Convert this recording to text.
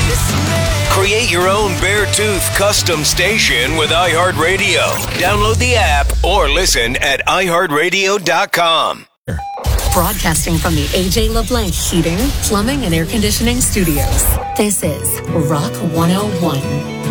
Create your own Beartooth custom station with iHeartRadio. Download the app or listen at iHeartRadio.com. Broadcasting from the A.J. LeBlanc Heating, Plumbing, and Air Conditioning Studios. This is Rock 101.